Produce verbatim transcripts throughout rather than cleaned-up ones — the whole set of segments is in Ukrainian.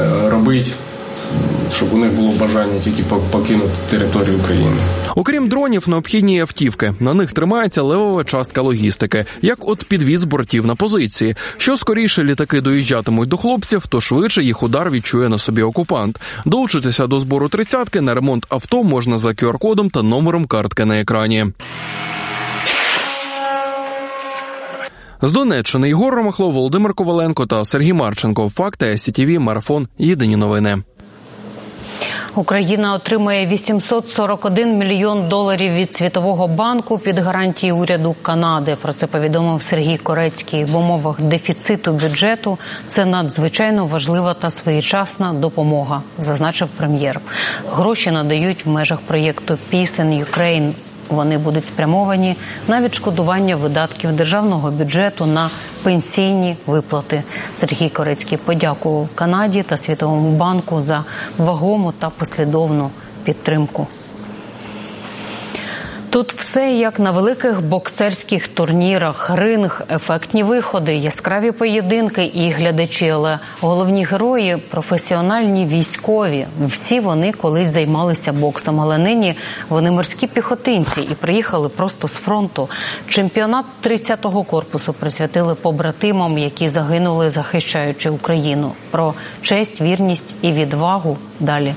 робити, щоб у них було бажання тільки покинути територію України. Окрім дронів, необхідні автівки. На них тримається левова частка логістики, як от підвіз бортів на позиції. Що скоріше літаки доїжджатимуть до хлопців, то швидше їх удар відчує на собі окупант. Долучитися до збору тридцятки на ремонт авто можна за ку ар-кодом та номером картки на екрані. З Донеччини Ігор Ромахлов, Володимир Коваленко та Сергій Марченко. Факти, ес ті ві, Марафон, Єдині новини. Україна отримає вісімсот сорок один мільйон доларів від Світового банку під гарантії уряду Канади. Про це повідомив Сергій Корецький. В умовах дефіциту бюджету це надзвичайно важлива та своєчасна допомога, зазначив прем'єр. Гроші надають в межах проєкту Peace in Ukraine. Вони будуть спрямовані на відшкодування видатків державного бюджету на пенсійні виплати. Сергій Корецький подякував Канаді та Світовому банку за вагому та послідовну підтримку. Тут все як на великих боксерських турнірах. Ринг, ефектні виходи, яскраві поєдинки і глядачі. Але головні герої – професіональні військові. Всі вони колись займалися боксом, але нині вони морські піхотинці і приїхали просто з фронту. Чемпіонат тридцятого корпусу присвятили побратимам, які загинули, захищаючи Україну. Про честь, вірність і відвагу далі.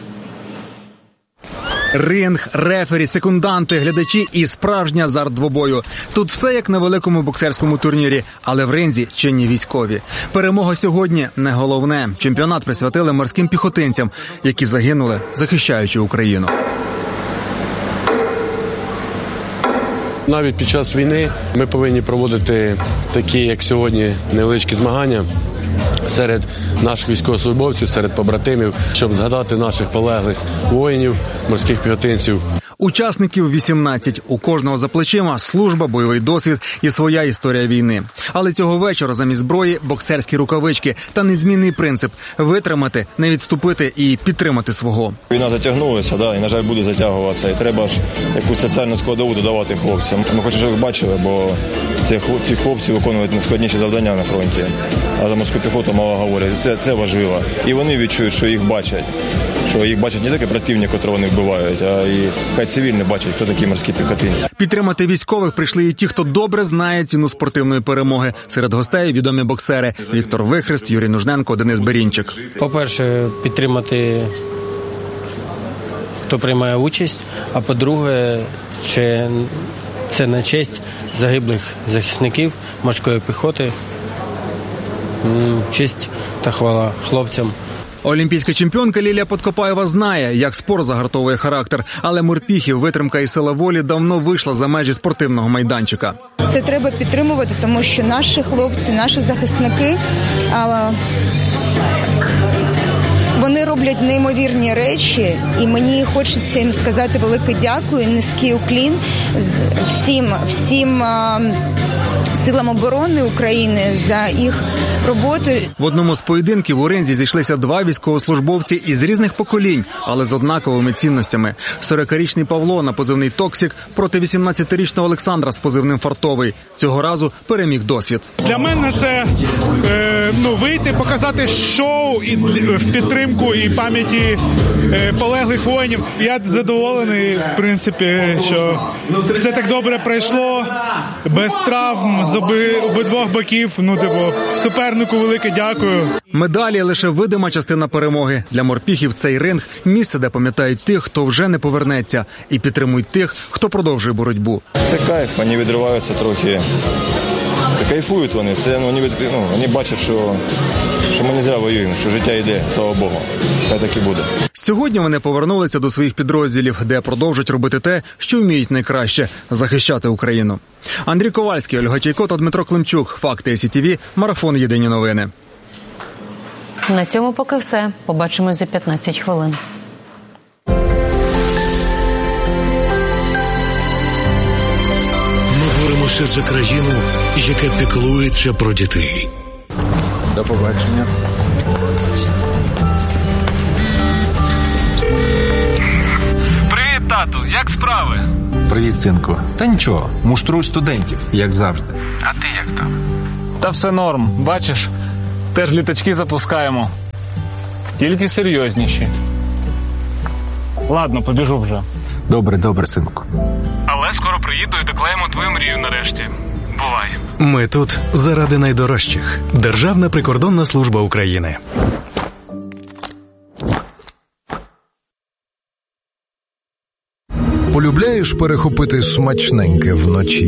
Ринг, рефері, секунданти, глядачі і справжній азарт двобою. Тут все як на великому боксерському турнірі, але в ринзі чинні військові. Перемога сьогодні не головне. Чемпіонат присвятили морським піхотинцям, які загинули, захищаючи Україну. Навіть під час війни ми повинні проводити такі, як сьогодні, невеличкі змагання серед наших військовослужбовців, серед побратимів, щоб згадати наших полеглих воїнів, морських піхотинців. Учасників вісімнадцять. У кожного за плечима служба, бойовий досвід і своя історія війни. Але цього вечора замість зброї боксерські рукавички та незмінний принцип – витримати, не відступити і підтримати свого. Війна затягнулася, да, і, на жаль, буде затягуватися. І треба ж якусь соціальну складову додавати хлопцям. Ми хочемо, щоб ви бачили, бо ці хлопці, ці хлопці виконують найскладніші завдання на фронті. А за морську піхоту мало говорять. Це, це важливо. І вони відчують, що їх бачать. Що їх бачать не тільки противник, котрого вони вбивають, а і хай цивільні бачать, хто такі морські піхотинці. Підтримати військових прийшли і ті, хто добре знає ціну спортивної перемоги. Серед гостей відомі боксери – Віктор Вихрест, Юрій Нужненко, Денис Берінчик. По-перше, підтримати, хто приймає участь, а по-друге, це на честь загиблих захисників морської піхоти. Честь та хвала хлопцям. Олімпійська чемпіонка Лілія Подкопаєва знає, як спорт загартовує характер. Але морпіхів витримка і сила волі давно вийшла за межі спортивного майданчика. Це треба підтримувати, тому що наші хлопці, наші захисники, а, вони роблять неймовірні речі. І мені хочеться їм сказати велике дякую, низький уклін всім, всім а, силам оборони України за їх роботу. В одному з поєдинків у ринзі зійшлися два військовослужбовці із різних поколінь, але з однаковими цінностями. сорокарічний Павло на позивний «Токсик» проти вісімнадцятирічного Олександра з позивним «Фартовий». Цього разу переміг досвід. Для мене це е, ну, вийти, показати шоу і в підтримку і пам'яті е, полеглих воїнів. Я задоволений, в принципі, що все так добре пройшло, без травм з оби, обидвох боків. Ну, типу, супернику велике дякую. Медалі – лише видима частина перемоги. Для морпіхів цей ринг – місце, де пам'ятають тих, хто вже не повернеться, і підтримують тих, хто продовжує боротьбу. Це кайф, вони відриваються трохи. Це кайфують вони, це, ну, вони, ну, вони бачать, що, що ми не зря воюємо, що життя йде, слава Богу. Хай так і буде. Сьогодні вони повернулися до своїх підрозділів, де продовжують робити те, що вміють найкраще – захищати Україну. Андрій Ковальський, Ольга Чайко та Дмитро Климчук. Факти ес ті ві. Марафон. Єдині новини. На цьому поки все. Побачимось за п'ятнадцять хвилин. Ми боремося за країну, яка піклується про дітей. До побачення. Привіт, тату. Як справи? Привіт, синку. Та нічого, муштрую студентів, як завжди. А ти як там? Та все норм. Бачиш, теж літачки запускаємо. тільки серйозніші. Ладно, побіжу вже. Добре, добре, синку. Але скоро приїду і доклеїмо твою мрію нарешті. Бувай. Ми тут заради найдорожчих. Державна прикордонна служба України. Полюбляєш перехопити смачненьке вночі?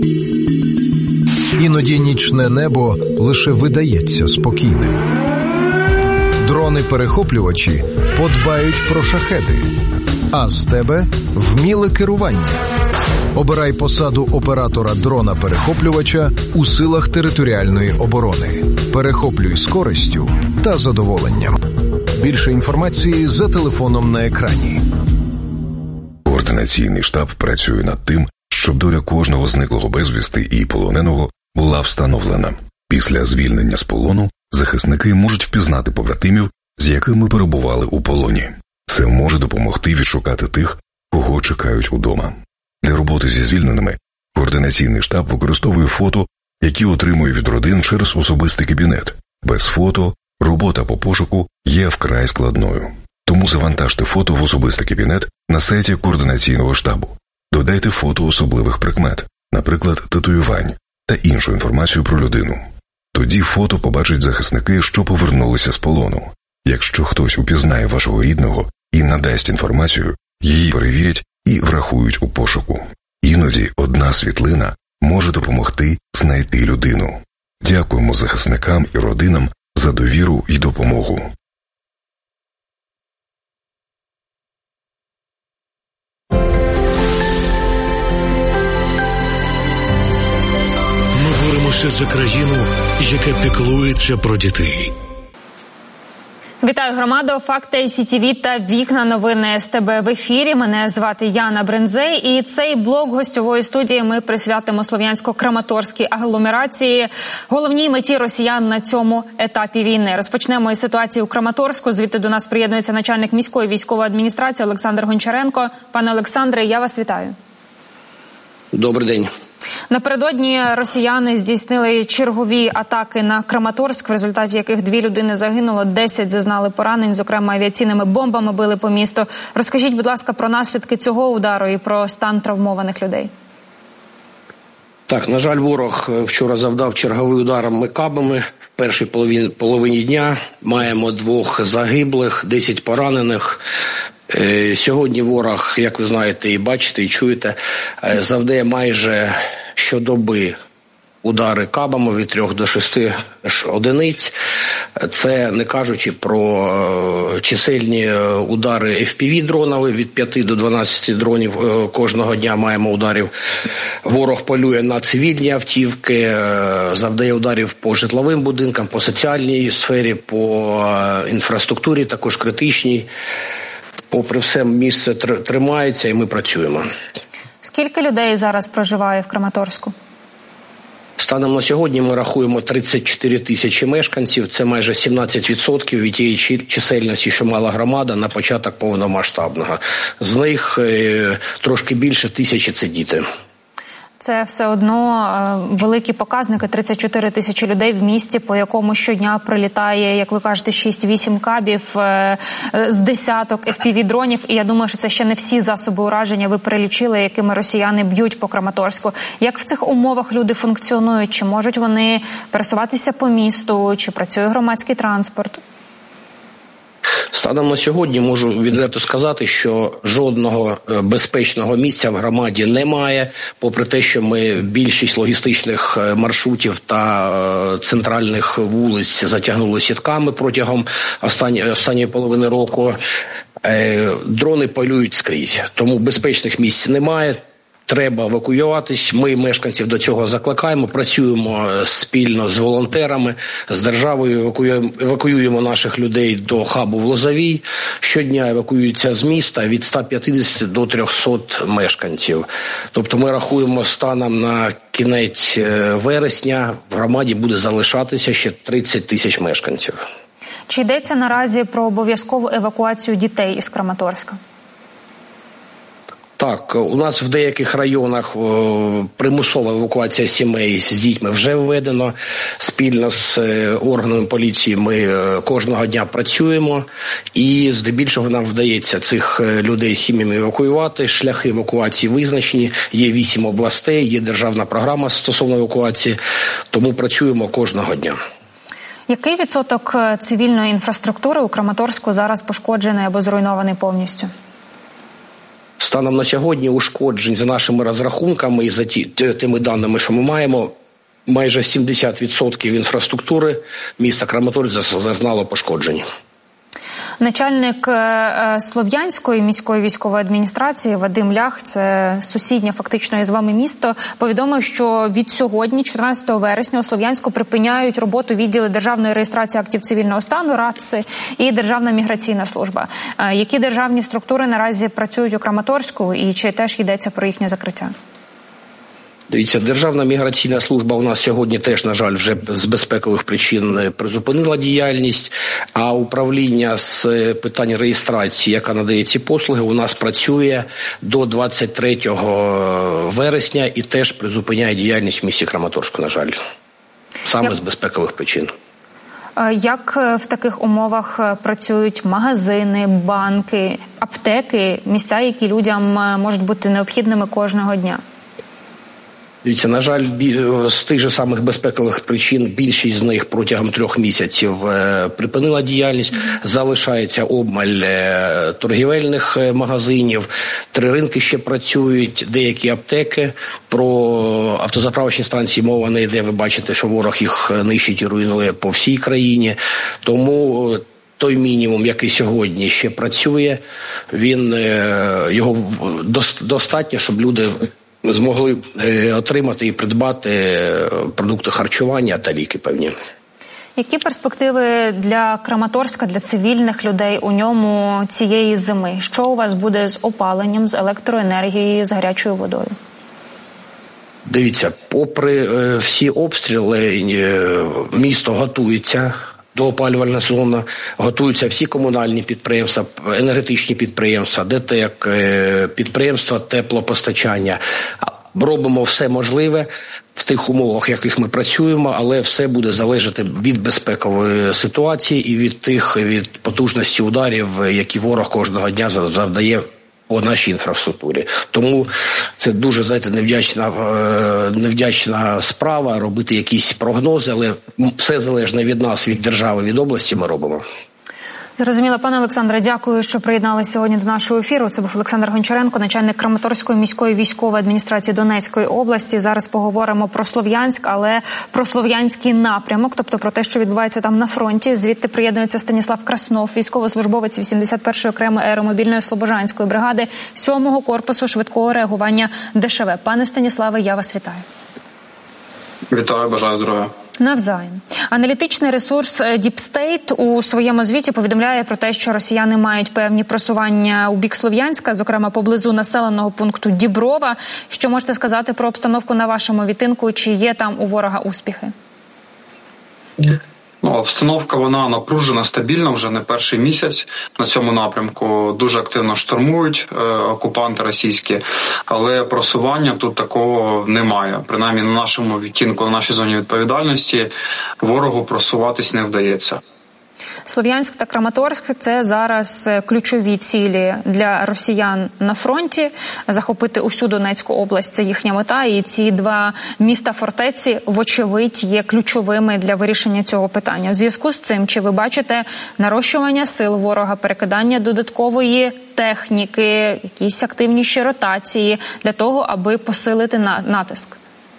Іноді нічне небо лише видається спокійним. Дрони-перехоплювачі подбають про шахеди, а з тебе вміле керування. Обирай посаду оператора дрона-перехоплювача у силах територіальної оборони. Перехоплюй з користю та задоволенням. Більше інформації за телефоном на екрані. Координаційний штаб працює над тим, щоб доля кожного зниклого безвісти і полоненого була встановлена. Після звільнення з полону захисники можуть впізнати побратимів, з якими перебували у полоні. Це може допомогти відшукати тих, кого чекають удома. Для роботи зі звільненими координаційний штаб використовує фото, які отримує від родин через особистий кабінет. Без фото робота по пошуку є вкрай складною. Тому завантажте фото в особистий кабінет на сайті координаційного штабу. Додайте фото особливих прикмет, наприклад, татуювань та іншу інформацію про людину. Тоді фото побачать захисники, що повернулися з полону. Якщо хтось упізнає вашого рідного і надасть інформацію, її перевірять і врахують у пошуку. Іноді одна світлина може допомогти знайти людину. Дякуємо захисникам і родинам за довіру і допомогу. Ми боремося за країну, яка піклується про дітей. Вітаю, громадо! Факти Сі Ті Ві та Вікна новини Ес Те Бе в ефірі. Мене звати Яна Брензей. І цей блок гостьової студії ми присвятимо Слов'янсько-Краматорській агломерації, головній меті росіян на цьому етапі війни. Розпочнемо із ситуації у Краматорську. Звідти до нас приєднується начальник міської військової адміністрації Олександр Гончаренко. Пане Олександре, я вас вітаю. Добрий день. Напередодні росіяни здійснили чергові атаки на Краматорськ, в результаті яких дві людини загинуло, десять зазнали поранень, зокрема авіаційними бомбами били по місту. Розкажіть, будь ласка, про наслідки цього удару і про стан травмованих людей. Так, на жаль, ворог вчора завдав черговий удар мекабами. В першій половині, половині дня маємо двох загиблих, десять поранених. Сьогодні ворог, як ви знаєте, і бачите, і чуєте, завдає майже щодоби удари кабами від трьох до шести одиниць. Це не кажучи про чисельні удари еф пі ві-дронові, від п'яти до дванадцяти дронів кожного дня маємо ударів. Ворог полює на цивільні автівки, завдає ударів по житловим будинкам, по соціальній сфері, по інфраструктурі, також критичній. Попри все, місце тримається і ми працюємо. Скільки людей зараз проживає в Краматорську? Станом на сьогодні ми рахуємо тридцять чотири тисячі мешканців. Це майже сімнадцять відсотків від тієї чисельності, що мала громада на початок повномасштабного. З них е, трошки більше тисячі – це діти. Це все одно великі показники, тридцять чотири тисячі людей в місті, по якому щодня прилітає, як ви кажете, шість-вісім кабів, з десяток еф пі ві-дронів. І я думаю, що це ще не всі засоби ураження ви перелічили, якими росіяни б'ють по Краматорську. Як в цих умовах люди функціонують? Чи можуть вони пересуватися по місту? Чи працює громадський транспорт? Станом на сьогодні можу відверто сказати, що жодного безпечного місця в громаді немає, попри те, що ми більшість логістичних маршрутів та центральних вулиць затягнули сітками протягом останньої, останньої половини року. Дрони полюють скрізь, тому безпечних місць немає. Треба евакуюватись. Ми мешканців до цього закликаємо, працюємо спільно з волонтерами, з державою, евакуюємо, евакуюємо наших людей до хабу в Лозовій. Щодня евакуюються з міста від ста п'ятдесяти до трьохсот мешканців. Тобто ми рахуємо, станом на кінець вересня в громаді буде залишатися ще тридцять тисяч мешканців. Чи йдеться наразі про обов'язкову евакуацію дітей із Краматорська? Так, у нас в деяких районах о, примусова евакуація сімей з дітьми вже введено. Спільно з е, органами поліції ми е, кожного дня працюємо. І здебільшого нам вдається цих е, людей з сім'ями евакуювати. Шляхи евакуації визначені. Є вісім областей, є державна програма стосовно евакуації. Тому працюємо кожного дня. Який відсоток цивільної інфраструктури у Краматорську зараз пошкоджений або зруйнований повністю? Станом на сьогодні ушкоджень за нашими розрахунками і за ті, тими даними, що ми маємо, майже сімдесят відсотків інфраструктури міста Краматорськ зазнало пошкоджень. Начальник Слов'янської міської військової адміністрації Вадим Лях, це сусіднє фактично із вами місто, повідомив, що від сьогодні, чотирнадцятого вересня, у Слов'янську припиняють роботу відділи державної реєстрації актів цивільного стану, РАЦи і Державна міграційна служба. Які державні структури наразі працюють у Краматорську і чи теж йдеться про їхнє закриття? Дивіться, Державна міграційна служба у нас сьогодні теж, на жаль, вже з безпекових причин призупинила діяльність, а управління з питань реєстрації, яка надає ці послуги, у нас працює до двадцять третього вересня і теж призупиняє діяльність в місті Краматорську, на жаль, саме Як... з безпекових причин. Як в таких умовах працюють магазини, банки, аптеки, місця, які людям можуть бути необхідними кожного дня? Дивіться, на жаль, з тих же самих безпекових причин більшість з них протягом трьох місяців припинила діяльність. Залишається обмаль торгівельних магазинів, три ринки ще працюють, деякі аптеки. Про автозаправочні станції мова не йде, ви бачите, що ворог їх нищить і руйнує по всій країні. Тому той мінімум, який сьогодні ще працює, він, його достатньо, щоб люди змогли отримати і придбати продукти харчування та ліки певні. Які перспективи для Краматорська, для цивільних людей у ньому цієї зими? Що у вас буде з опаленням, з електроенергією, з гарячою водою? Дивіться, попри е, всі обстріли, е, місто готується до опалювального сезону, готуються всі комунальні підприємства, енергетичні підприємства, ДТЕК, е, підприємства теплопостачання. Робимо все можливе в тих умовах, в яких ми працюємо, але все буде залежати від безпекової ситуації і від тих, від потужності ударів, які ворог кожного дня завдає по нашій інфраструктурі. Тому це дуже, знаєте, невдячна, невдячна справа робити якісь прогнози, але все залежно від нас, від держави, від області ми робимо. Зрозуміло. Пане Олександре, дякую, що приєдналися сьогодні до нашого ефіру. Це був Олександр Гончаренко, начальник Краматорської міської військової адміністрації Донецької області. Зараз поговоримо про Слов'янськ, але про слов'янський напрямок, тобто про те, що відбувається там на фронті. Звідти приєднується Станіслав Краснов, військовослужбовець вісімдесят першої окремої аеромобільної Слобожанської бригади сьомого корпусу швидкого реагування ДШВ. Пане Станіславе, я вас вітаю. Вітаю, бажаю здоров'я. Навзаєм. Аналітичний ресурс Deep State у своєму звіті повідомляє про те, що росіяни мають певні просування у бік Слов'янська, зокрема поблизу населеного пункту Діброва. Що можете сказати про обстановку на вашому відтинку? Чи є там у ворога успіхи? Ну, обстановка, вона напружена, стабільна вже не перший місяць. На цьому напрямку дуже активно штурмують е, окупанти російські, але просування тут такого немає. Принаймні на нашому відтінку, на нашій зоні відповідальності ворогу просуватись не вдається. Слов'янськ та Краматорськ – це зараз ключові цілі для росіян на фронті. Захопити усю Донецьку область – це їхня мета. І ці два міста-фортеці, вочевидь, є ключовими для вирішення цього питання. У зв'язку з цим, чи ви бачите нарощування сил ворога, перекидання додаткової техніки, якісь активніші ротації для того, аби посилити натиск?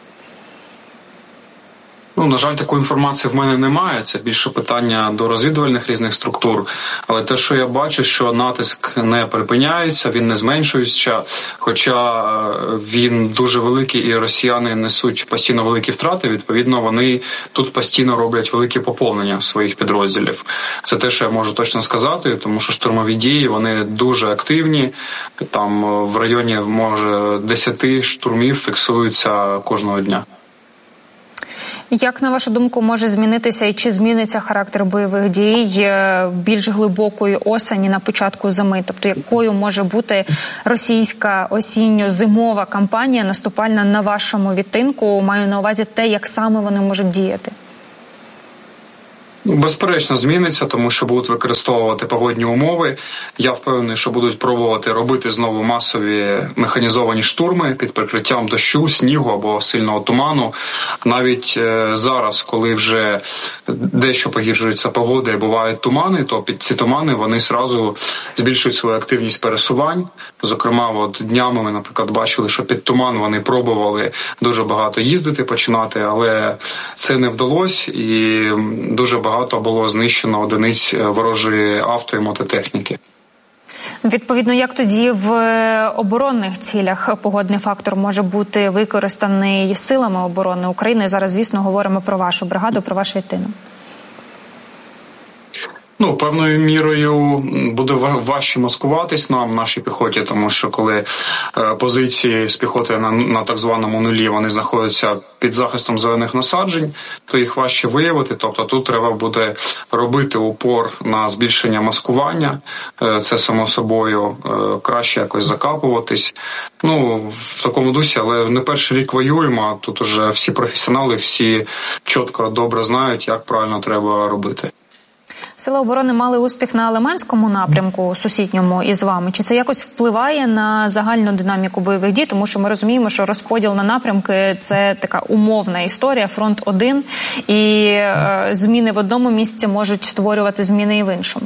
Ну, на жаль, такої інформації в мене немає. Це більше питання до розвідувальних різних структур. Але те, що я бачу, що натиск не припиняється, він не зменшується, хоча він дуже великий і росіяни несуть постійно великі втрати, відповідно, вони тут постійно роблять великі поповнення своїх підрозділів. Це те, що я можу точно сказати, тому що штурмові дії, вони дуже активні. Там в районі, може, десяти штурмів фіксуються кожного дня. Як, на вашу думку, може змінитися і чи зміниться характер бойових дій більш глибокої осені на початку зими? Тобто, якою може бути російська осінньо-зимова кампанія наступальна на вашому відтинку? Маю на увазі те, як саме вони можуть діяти. Безперечно, зміниться, тому що будуть використовувати погодні умови. Я впевнений, що будуть пробувати робити знову масові механізовані штурми під прикриттям дощу, снігу або сильного туману. Навіть е, зараз, коли вже дещо погіршується погода і бувають тумани, то під ці тумани вони зразу збільшують свою активність пересувань. Зокрема, от днями ми, наприклад, бачили, що під туман вони пробували дуже багато їздити, починати, але це не вдалося і дуже багато Багато було знищено одиниць ворожої авто і мототехніки. Відповідно, як тоді в оборонних цілях погодний фактор може бути використаний силами оборони України? Зараз, звісно, говоримо про вашу бригаду, про ваш відтинок. Ну, певною мірою буде важче маскуватись нам, нашій піхоті, тому що коли е, позиції з піхоти на, на так званому нулі, вони знаходяться під захистом зелених насаджень, то їх важче виявити. Тобто тут треба буде робити упор на збільшення маскування, е, це само собою, е, краще якось закапуватись. Ну, в такому дусі, але не перший рік воюємо, а тут уже всі професіонали, всі чітко, добре знають, як правильно треба робити. Сили оборони мали успіх на Лиманському напрямку, сусідньому із вами. Чи це якось впливає на загальну динаміку бойових дій? Тому що ми розуміємо, що розподіл на напрямки – це така умовна історія, фронт один, і е, зміни в одному місці можуть створювати зміни і в іншому.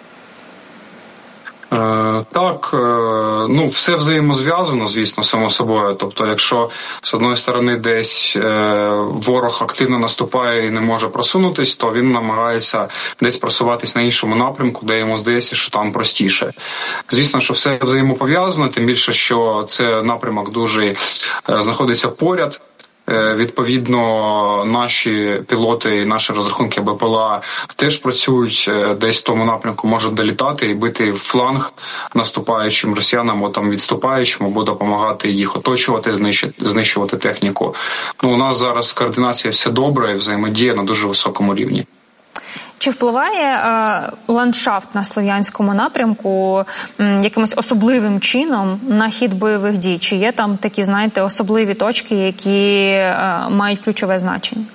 Так, ну, все взаємозв'язано, звісно, само собою. Тобто, якщо з одної сторони десь ворог активно наступає і не може просунутись, то він намагається десь просуватись на іншому напрямку, де йому здається, що там простіше. Звісно, що все взаємопов'язано, тим більше, що це напрямок дуже знаходиться поряд. Відповідно, наші пілоти і наші розрахунки БПЛА теж працюють, десь в тому напрямку можуть долітати і бити в фланг наступаючим росіянам, або там відступаючим, або допомагати їх оточувати, знищувати, знищувати техніку. Ну, у нас зараз координація все добре і взаємодія на дуже високому рівні. Чи впливає е, ландшафт на Слов'янському напрямку м, якимось особливим чином на хід бойових дій? Чи є там такі, знаєте, особливі точки, які е, мають ключове значення?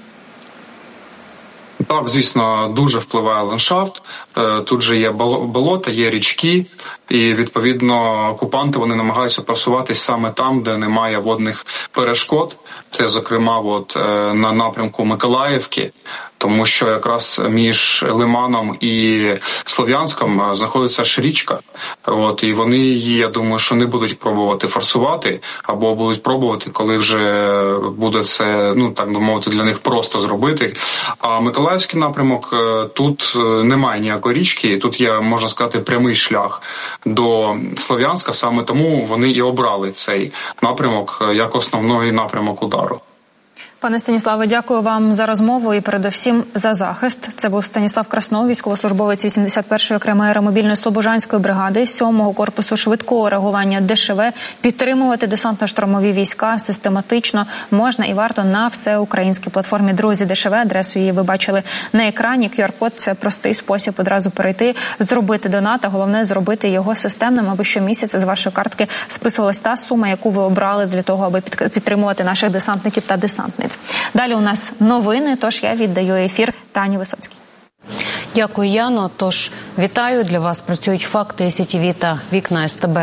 Так, звісно, дуже впливає ландшафт. Тут же є болота, є річки, і, відповідно, окупанти, вони намагаються просуватись саме там, де немає водних перешкод. Це, зокрема, от, на напрямку Миколаївки, тому що якраз між Лиманом і Слов'янськом знаходиться ж річка. От, і вони її, я думаю, що не будуть пробувати форсувати, або будуть пробувати, коли вже буде це, ну, так би мовити, для них просто зробити. А Миколаївський напрямок, тут немає ніякої річки, тут є, можна сказати, прямий шлях до Слов'янська, саме тому вони і обрали цей напрямок як основний напрямок удару. Пане Станіславе, дякую вам за розмову і передусім за захист. Це був Станіслав Краснов, військовослужбовець вісімдесят першої окремої аеромобільної слобожанської бригади сьомого корпусу швидкого реагування ДШВ. Підтримувати десантно-штурмові війська систематично можна і варто на всеукраїнській платформі «Друзі ДШВ». Адресу її ви бачили на екрані. ку ар-код – це простий спосіб одразу перейти, зробити донат, а головне – зробити його системним, аби щомісяця з вашої картки списувалась та сума, яку ви обрали для того, аби підтримувати наших десантників та десантниць. Далі у нас новини, тож я віддаю ефір Тані Висоцькій. Дякую, Яно. Тож вітаю, для вас працюють факти СІТВ та Вікна СТБ.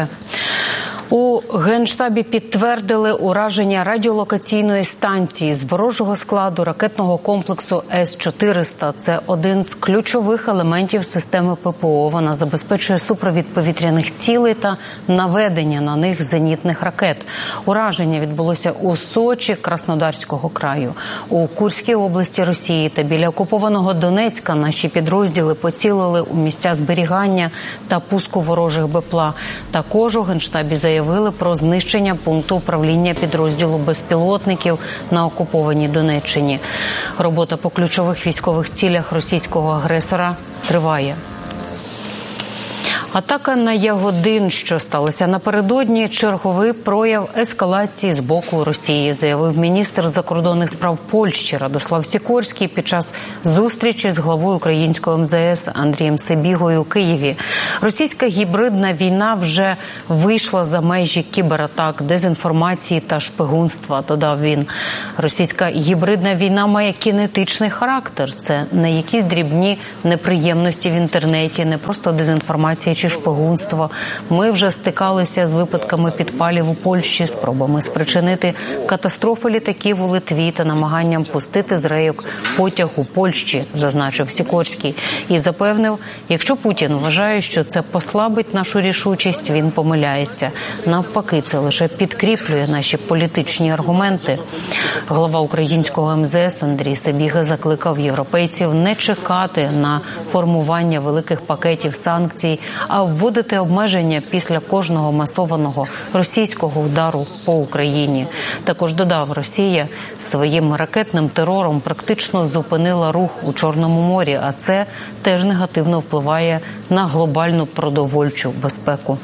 У Генштабі підтвердили ураження радіолокаційної станції з ворожого складу ракетного комплексу С чотириста. Це один з ключових елементів системи ППО. Вона забезпечує супровід повітряних цілей та наведення на них зенітних ракет. Ураження відбулося у Сочі Краснодарського краю. У Курській області Росії та біля окупованого Донецька наші підрозділи поцілили у місця зберігання та пуску ворожих БПЛА. Також у Генштабі заявили, заявили про знищення пункту управління підрозділу безпілотників на окупованій Донеччині. Робота по ключових військових цілях російського агресора триває. Атака на Ягодин, що сталося напередодні, черговий прояв ескалації з боку Росії, заявив міністр закордонних справ Польщі Радослав Сікорський під час зустрічі з главою українського ем зе ес Андрієм Сибігою у Києві. Російська гібридна війна вже вийшла за межі кібератак, дезінформації та шпигунства, додав він. Російська гібридна війна має кінетичний характер. Це не якісь дрібні неприємності в інтернеті, не просто дезінформація чи шпигунство. Ми вже стикалися з випадками підпалів у Польщі, спробами спричинити катастрофи літаків у Литві та намаганням пустити з рейок потяг у Польщі, зазначив Сікорський. І запевнив, якщо Путін вважає, що це послабить нашу рішучість, він помиляється. Навпаки, це лише підкріплює наші політичні аргументи. Голова українського ем зе ес Андрій Сибіга закликав європейців не чекати на формування великих пакетів санкцій, а вводити обмеження після кожного масованого російського удару по Україні. Також додав, Росія своїм ракетним терором практично зупинила рух у Чорному морі, а це теж негативно впливає на глобальну продовольчу безпеку.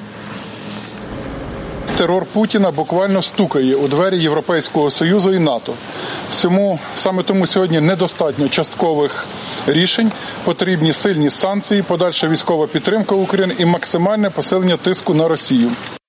Терор Путіна буквально стукає у двері Європейського Союзу і НАТО. Всьому, саме тому сьогодні недостатньо часткових рішень, потрібні сильні санкції, подальша військова підтримка України і максимальне посилення тиску на Росію.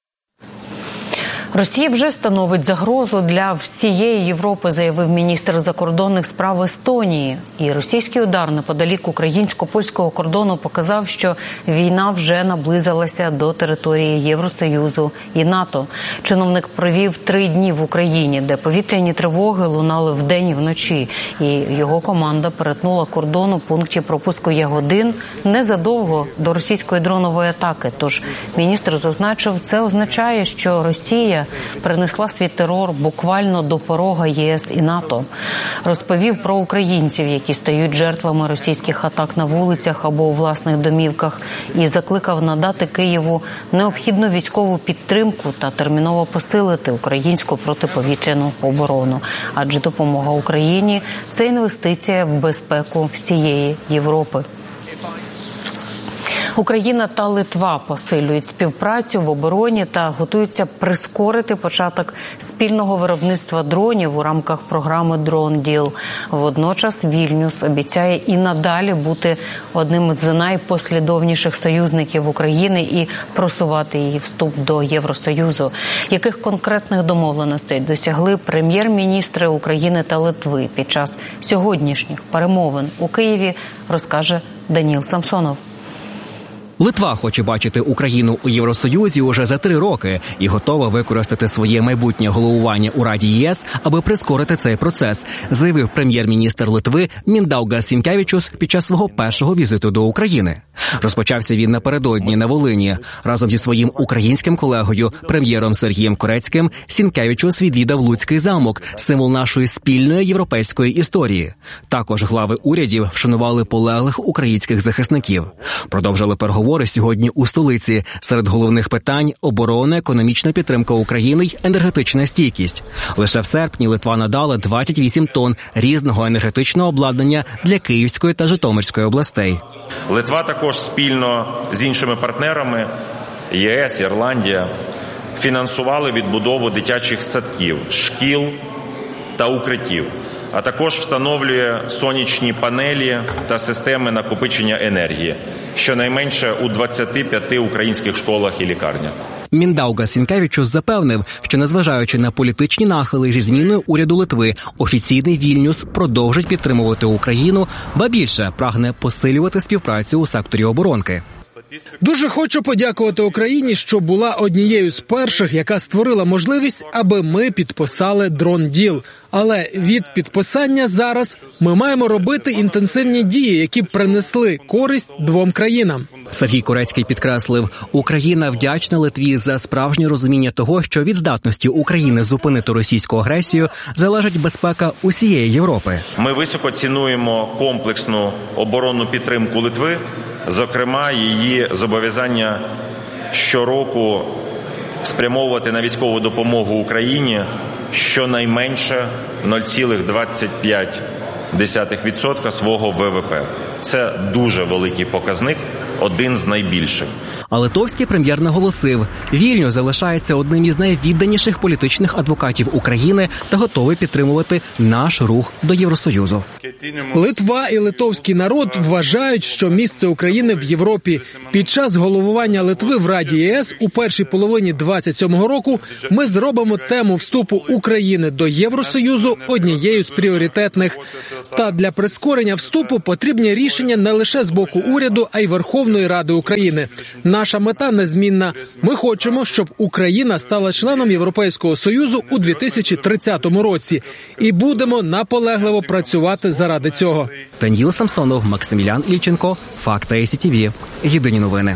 Росія вже становить загрозу для всієї Європи, заявив міністр закордонних справ Естонії. І російський удар неподалік українсько-польського кордону показав, що війна вже наблизилася до території Євросоюзу і НАТО. Чиновник провів три дні в Україні, де повітряні тривоги лунали вдень і вночі. І його команда перетнула кордон у пункті пропуску Ягодин незадовго до російської дронової атаки. Тож міністр зазначив, це означає, що Росія принесла свій терор буквально до порога є ес і НАТО. Розповів про українців, які стають жертвами російських атак на вулицях або у власних домівках, і закликав надати Києву необхідну військову підтримку та терміново посилити українську протиповітряну оборону. Адже допомога Україні – це інвестиція в безпеку всієї Європи. Україна та Литва посилюють співпрацю в обороні та готуються прискорити початок спільного виробництва дронів у рамках програми «Drone Deal». Водночас Вільнюс обіцяє і надалі бути одним з найпослідовніших союзників України і просувати її вступ до Євросоюзу. Яких конкретних домовленостей досягли прем'єр-міністри України та Литви під час сьогоднішніх перемовин у Києві, розкаже Даніл Самсонов. Литва хоче бачити Україну у Євросоюзі уже за три роки і готова використати своє майбутнє головування у Раді ЄС, аби прискорити цей процес, заявив прем'єр-міністр Литви Міндаугас Сінкевічус під час свого першого візиту до України. Розпочався він напередодні на Волині. Разом зі своїм українським колегою, прем'єром Сергієм Корецьким, Сінкевічус відвідав Луцький замок, символ нашої спільної європейської історії. Також глави урядів вшанували полеглих українських захисників. Продовжили переговори сьогодні у столиці. Серед головних питань – оборона, економічна підтримка України й енергетична стійкість. Лише в серпні Литва надала двадцять вісім тонн різного енергетичного обладнання для Київської та Житомирської областей. Литва також спільно з іншими партнерами – ЄС, Ірландія – фінансували відбудову дитячих садків, шкіл та укриттів, а також встановлює сонячні панелі та системи накопичення енергії, щонайменше у двадцяти п'яти українських школах і лікарнях. Міндаугас Сінкевічус запевнив, що незважаючи на політичні нахили зі зміною уряду Литви, офіційний Вільнюс продовжить підтримувати Україну, ба більше прагне посилювати співпрацю у секторі оборонки. Дуже хочу подякувати Україні, що була однією з перших, яка створила можливість, аби ми підписали Drone Deal. Але від підписання зараз ми маємо робити інтенсивні дії, які б принесли користь двом країнам. Сергій Корецький підкреслив, Україна вдячна Литві за справжнє розуміння того, що від здатності України зупинити російську агресію залежить безпека усієї Європи. Ми високо цінуємо комплексну оборонну підтримку Литви, зокрема її зобов'язання щороку спрямовувати на військову допомогу Україні щонайменше нуль цілих двадцять п'ять відсотка свого ВВП. Це дуже великий показник, один з найбільших. А литовський прем'єр наголосив, Вільнюс залишається одним із найвідданіших політичних адвокатів України та готовий підтримувати наш рух до Євросоюзу. Литва і литовський народ вважають, що місце України в Європі. Під час головування Литви в Раді ЄС у першій половині двадцять сьомого року ми зробимо тему вступу України до Євросоюзу однією з пріоритетних. Та для прискорення вступу потрібні рішення не лише з боку уряду, а й Верховної Ради України. Наша мета незмінна. Ми хочемо, щоб Україна стала членом Європейського Союзу у дві тисячі тридцятому році. І будемо наполегливо працювати заради цього. Даніл Самсонов, Максимілян Ільченко, Факти ай сі ті ві. Єдині новини.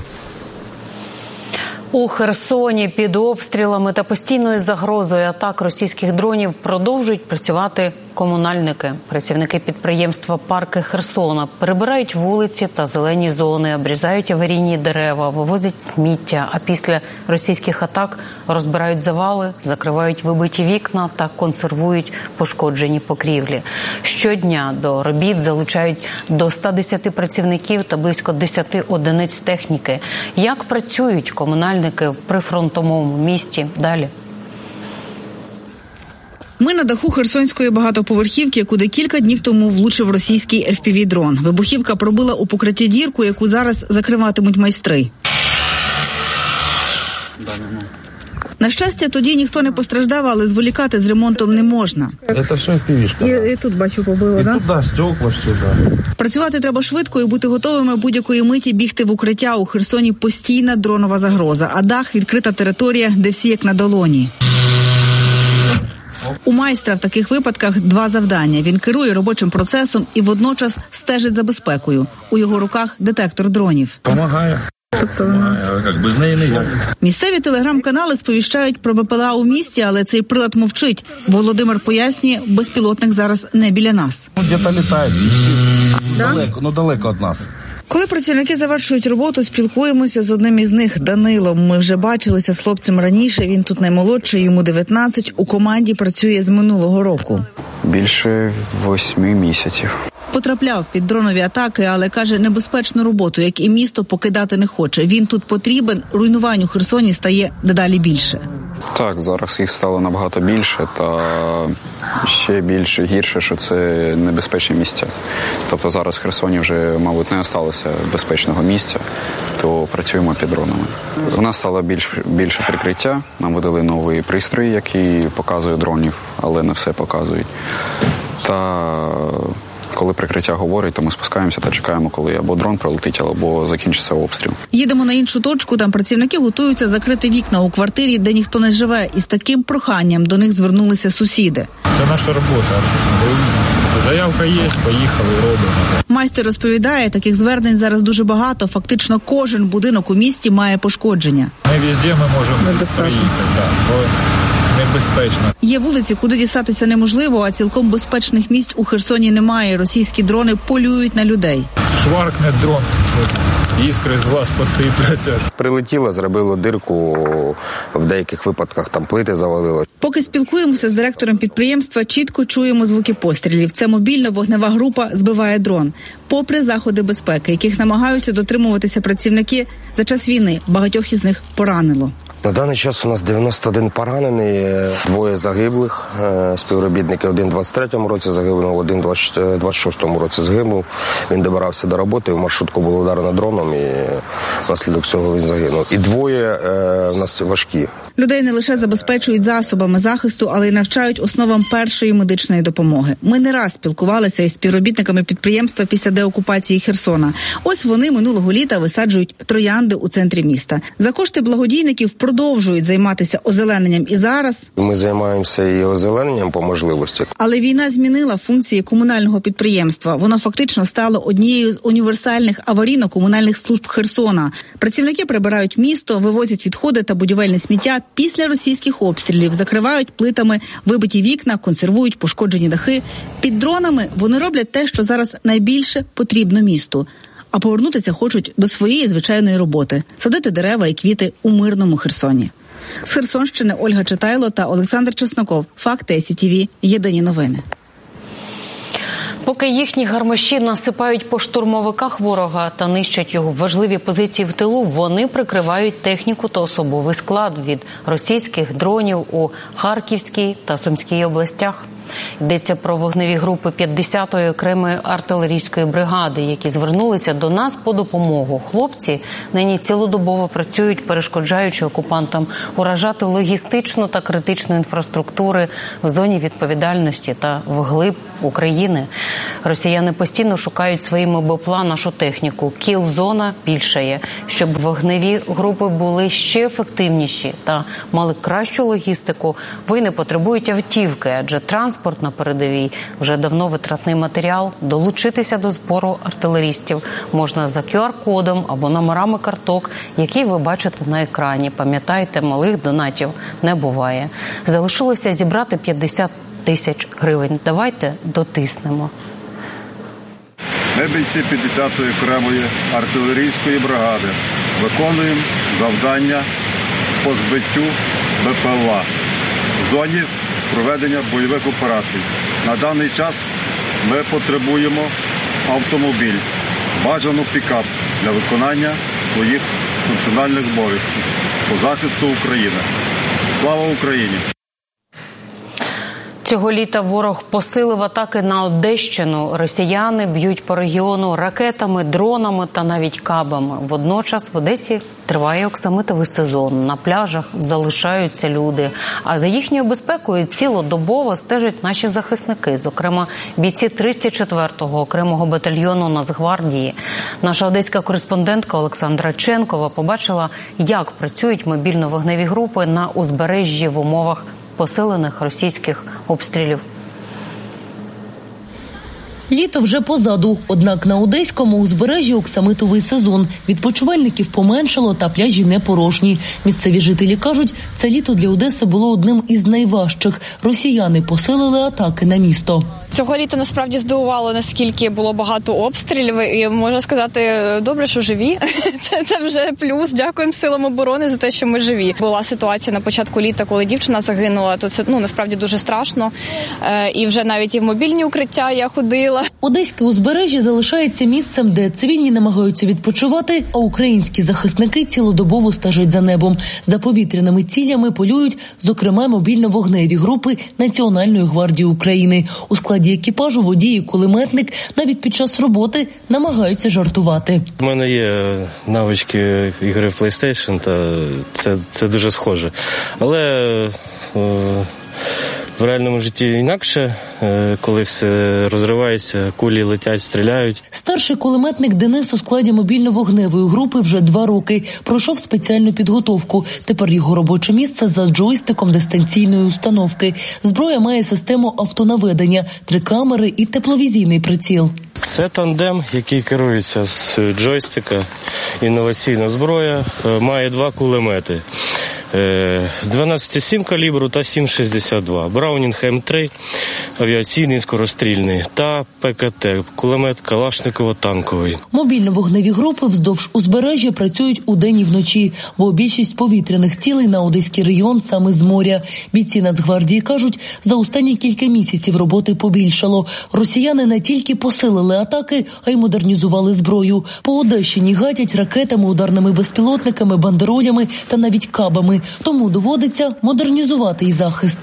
У Херсоні під обстрілами та постійною загрозою атак російських дронів продовжують працювати комунальники. Працівники підприємства «Парки Херсона» перебирають вулиці та зелені зони, обрізають аварійні дерева, вивозять сміття, а після російських атак розбирають завали, закривають вибиті вікна та консервують пошкоджені покрівлі. Щодня до робіт залучають до ста десяти працівників та близько десяти одиниць техніки. Як працюють комунальники в прифронтовому місті? Далі. Ми на даху херсонської багатоповерхівки, куди кілька днів тому влучив російський еф пі ві-дрон. Вибухівка пробила у покритті дірку, яку зараз закриватимуть майстри. На щастя, тоді ніхто не постраждав, але зволікати з ремонтом не можна. Це все еф пі ві-шка. І, і тут, бачу, побило, так? Да? І тут, да, стекла, все, да. Працювати треба швидко і бути готовими будь-якої миті бігти в укриття. У Херсоні постійна дронова загроза, а дах – відкрита територія, де всі як на долоні. У майстра в таких випадках два завдання. Він керує робочим процесом і водночас стежить за безпекою. У його руках детектор дронів. Помагає. Тобто вона... Як без неї ніяк. Місцеві телеграм-канали сповіщають про БПЛА у місті, але цей прилад мовчить. Володимир пояснює, безпілотник зараз не біля нас. Ну, десь літає, да? далеко, ну далеко від нас. Коли працівники завершують роботу, спілкуємося з одним із них, Данилом. Ми вже бачилися з хлопцем раніше, він тут наймолодший, йому дев'ятнадцять, у команді працює з минулого року. Більше восьми місяців. Потрапляв під дронові атаки, але, каже, небезпечну роботу, як і місто, покидати не хоче. Він тут потрібен, руйнувань у Херсоні стає дедалі більше. Так, зараз їх стало набагато більше, та ще більше гірше, що це небезпечні місця. Тобто зараз в Херсоні вже, мабуть, не залишилося безпечного місця, то працюємо під дронами. У нас стало більш, більше прикриття, нам видали нові пристрої, які показують дронів, але не все показують. Та коли прикриття говорить, то ми спускаємося та чекаємо, коли або дрон прилетить, або закінчиться обстріл. Їдемо на іншу точку, там працівники готуються закрити вікна у квартирі, де ніхто не живе, і з таким проханням до них звернулися сусіди. Це наша робота. Заявка є, поїхали, робимо. Майстер розповідає, таких звернень зараз дуже багато, фактично кожен будинок у місті має пошкодження. Ми везде ми можемо приїхати, так, бо небезпечно. Є вулиці, куди дістатися неможливо, а цілком безпечних місць у Херсоні немає. Російські дрони полюють на людей. Шваркне дрон, іскри з глаз посипляться. Прилетіло, зробило дирку, в деяких випадках там плити завалило. Поки спілкуємося з директором підприємства, чітко чуємо звуки пострілів. Це мобільна вогнева група збиває дрон. Попри заходи безпеки, яких намагаються дотримуватися працівники, за час війни багатьох із них поранило. На даний час у нас дев'яносто один поранений, двоє загиблих, співробітники, один в двадцять третьому році загинув, один в двадцять шостому році загинув. Він добирався до роботи, в маршрутку було ударено дроном і внаслідок цього він загинув. І двоє у нас важкі. Людей не лише забезпечують засобами захисту, але й навчають основам першої медичної допомоги. Ми не раз спілкувалися із співробітниками підприємства після деокупації Херсона. Ось вони минулого літа висаджують троянди у центрі міста. За кошти благодійників продовжують займатися озелененням і зараз. Ми займаємося і озелененням по можливості. Але війна змінила функції комунального підприємства. Воно фактично стало однією з універсальних аварійно-комунальних служб Херсона. Працівники прибирають місто, вивозять відходи та будівельне сміття. Після російських обстрілів закривають плитами вибиті вікна, консервують пошкоджені дахи. Під дронами вони роблять те, що зараз найбільше потрібно місту. А повернутися хочуть до своєї звичайної роботи – садити дерева і квіти у мирному Херсоні. З Херсонщини Ольга Читайло та Олександр Чесноков. Факти ай сі ті ві. Єдині новини. Поки їхні гармаші насипають по штурмовиках ворога та нищать його важливі позиції в тилу, вони прикривають техніку та особовий склад від російських дронів у Харківській та Сумській областях. Йдеться про вогневі групи п'ятдесятої окремої артилерійської бригади, які звернулися до нас по допомогу. Хлопці нині цілодобово працюють, перешкоджаючи окупантам уражати логістичну та критичну інфраструктури в зоні відповідальності та вглиб України. Росіяни постійно шукають своїми БПЛА нашу техніку. Кіл-зона більшає. Щоб вогневі групи були ще ефективніші та мали кращу логістику, воїни потребують автівки, адже транспорт на передовій вже давно витратний матеріал. Долучитися до збору артилерістів можна за ку ар-кодом або номерами карток, які ви бачите на екрані. Пам'ятайте, малих донатів не буває. Залишилося зібрати п'ятдесят тисяч гривень. Давайте дотиснемо. Ми, бійці п'ятдесятої окремої артилерійської бригади, виконуємо завдання по збиттю БПЛА в зоні проведення бойових операцій. На даний час ми потребуємо автомобіль, бажано пікап для виконання своїх функціональних обов'язків по захисту України. Слава Україні! Цього літа ворог посилив атаки на Одещину. Росіяни б'ють по регіону ракетами, дронами та навіть кабами. Водночас в Одесі триває оксамитовий сезон. На пляжах залишаються люди. А за їхньою безпекою цілодобово стежать наші захисники. Зокрема, бійці тридцять четвертого окремого батальйону Нацгвардії. Наша одеська кореспондентка Олександра Ченкова побачила, як працюють мобільно-вогневі групи на узбережжі в умовах посилених російських обстрілів. Літо вже позаду, однак на одеському узбережжі оксамитовий сезон. Відпочивальників поменшало та пляжі не порожні. Місцеві жителі кажуть, це літо для Одеси було одним із найважчих. Росіяни посилили атаки на місто. Цього літа насправді здивувало, наскільки було багато обстрілів. І можна сказати, добре, що живі. Це, це вже плюс. Дякуємо силам оборони за те, що ми живі. Була ситуація на початку літа, коли дівчина загинула, то це ну насправді дуже страшно. Е, і вже навіть і в мобільні укриття я ходила. Одеське узбережжя залишається місцем, де цивільні намагаються відпочивати, а українські захисники цілодобово стежать за небом. За повітряними цілями полюють, зокрема, мобільно-вогневі групи Національної гвардії України. У складі екіпажу водій і кулеметник навіть під час роботи намагаються жартувати. У мене є навички ігри в PlayStation, та це, це дуже схоже. Але е, в реальному житті інакше, коли все розривається, кулі летять, стріляють. Старший кулеметник Денис у складі мобільно-вогневої групи вже два роки. Пройшов спеціальну підготовку. Тепер його робоче місце за джойстиком дистанційної установки. Зброя має систему автонаведення, три камери і тепловізійний приціл. Це тандем, який керується з джойстика. Інноваційна зброя, має два кулемети. дванадцять сім калібру та сім шістдесят два. Браунінг М три, авіаційний скорострільний, та Пе Ка Те, кулемет Калашникова-танковий. Мобільно-вогневі групи вздовж узбережжя працюють удень і вночі, бо більшість повітряних цілей на Одеський регіон саме з моря. Бійці Нацгвардії кажуть, за останні кілька місяців роботи побільшало. Росіяни не тільки посилили атаки, а й модернізували зброю. По Одещині гатять ракетами, ударними безпілотниками, бандеролями та навіть кабами. Тому доводиться модернізувати і захист.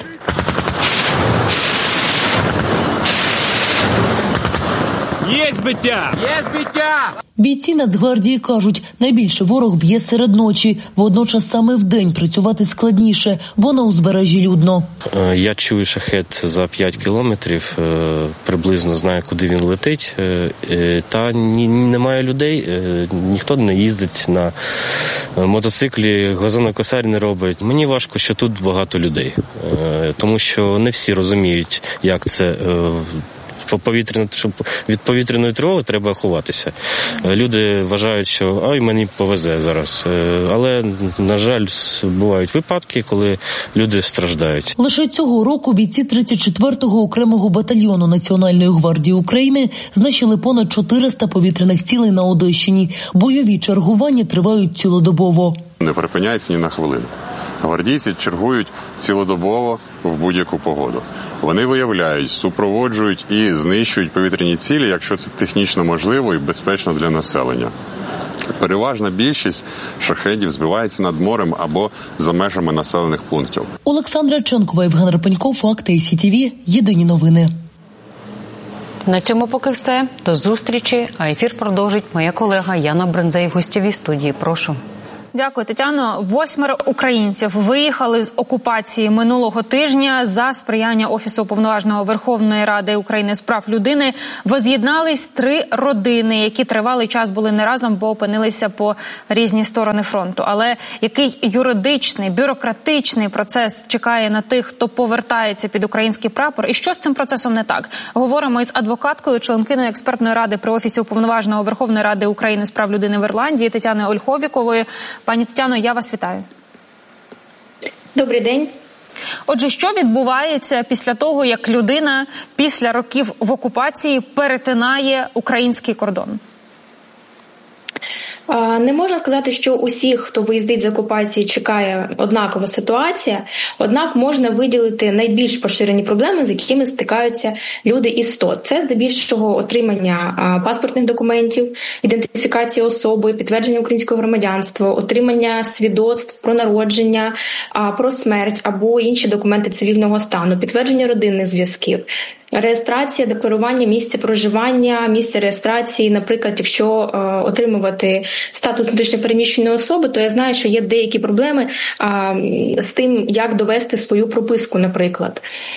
Є збиття! Є збиття! Бійці Нацгвардії кажуть, найбільше ворог б'є серед ночі. Водночас саме вдень працювати складніше, бо на узбережжі людно. Я чую шахет за п'ять кілометрів, приблизно знаю, куди він летить. Та немає людей, ніхто не їздить на мотоциклі, газонокосарь не робить. Мені важко, що тут багато людей, тому що не всі розуміють, як це повітряно, щоб від повітряної тривоги треба ховатися. Люди вважають, що ой, мені повезе зараз. Але, на жаль, бувають випадки, коли люди страждають. Лише цього року бійці тридцять четвертого окремого батальйону Національної гвардії України знищили понад чотириста повітряних цілей на Одещині. Бойові чергування тривають цілодобово. Не припиняється ні на хвилину. Гвардійці чергують цілодобово в будь-яку погоду. Вони виявляють, супроводжують і знищують повітряні цілі, якщо це технічно можливо і безпечно для населення. Переважна більшість шахедів збивається над морем або за межами населених пунктів. Олександра Ченкова, Євген Рапенько, Факти ай сі ті ві. Єдині новини. На цьому поки все. До зустрічі. А ефір продовжить моя колега Яна Брензей в гостєвій студії. Прошу. Дякую, Тетяно. Восьмеро українців виїхали з окупації минулого тижня за сприяння Офісу Уповноваженого Верховної Ради України з прав людини. Воз'єднались три родини, які тривалий час були не разом, бо опинилися по різні сторони фронту. Але який юридичний, бюрократичний процес чекає на тих, хто повертається під український прапор? І що з цим процесом не так? Говоримо із адвокаткою, членкиною експертної ради при Офісі Уповноваженого Верховної Ради України з прав людини в Ірландії Тетяною Ольховіковою. Пані Тетяно, я вас вітаю. Добрий день. Отже, що відбувається після того, як людина після років в окупації перетинає український кордон? Не можна сказати, що усіх, хто виїздить з окупації, чекає однакова ситуація, однак можна виділити найбільш поширені проблеми, з якими стикаються люди із СТО. Це здебільшого отримання паспортних документів, ідентифікація особи, підтвердження українського громадянства, отримання свідоцтв про народження, про смерть або інші документи цивільного стану, підтвердження родинних зв'язків. Реєстрація, декларування місця проживання, місця реєстрації. Наприклад, якщо е, отримувати статус внутрішньопереміщеної особи, то я знаю, що є деякі проблеми е, з тим, як довести свою прописку, наприклад.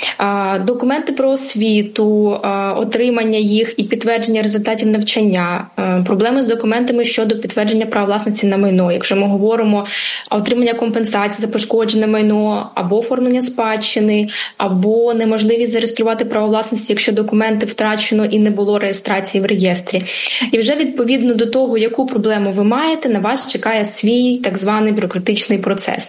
Е, документи про освіту, е, отримання їх і підтвердження результатів навчання, е, проблеми з документами щодо підтвердження права власності на майно. Якщо ми говоримо отримання компенсації за пошкоджене майно, або оформлення спадщини, або неможливість зареєструвати право власності, якщо документи втрачено і не було реєстрації в реєстрі. І вже відповідно до того, яку проблему ви маєте, на вас чекає свій так званий бюрократичний процес.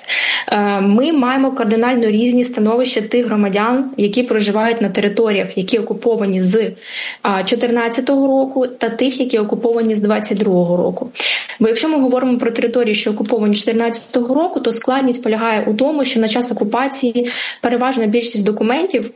Ми маємо кардинально різні становища тих громадян, які проживають на територіях, які окуповані з дві тисячі чотирнадцятого року, та тих, які окуповані з двадцять другого року. Бо якщо ми говоримо про території, що окуповані з чотирнадцятого року, то складність полягає у тому, що на час окупації переважна більшість документів,